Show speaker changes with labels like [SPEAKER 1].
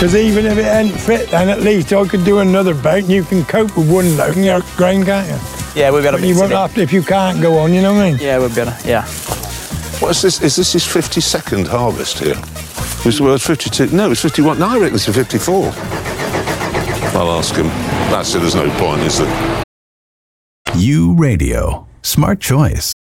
[SPEAKER 1] Because even if it ain't fit, then at least I could do another boat and you can cope with one load and your grain, can't you?
[SPEAKER 2] Yeah, we'll be able to
[SPEAKER 1] But you won't have to if you can't go on, you know what I mean?
[SPEAKER 2] Yeah, we'll be able to, yeah.
[SPEAKER 3] What is this? Is this his 52nd harvest here? Was the word 52? No, it's 51. No, I reckon it's a 54. I'll ask him. That's it, there's no point, is there?
[SPEAKER 4] U Radio. Smart choice.